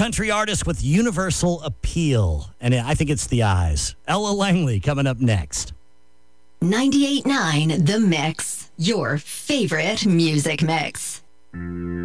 country artist with universal appeal, and I think it's the eyes. Ella Langley coming up next. 98.9 The Mix, your favorite music mix.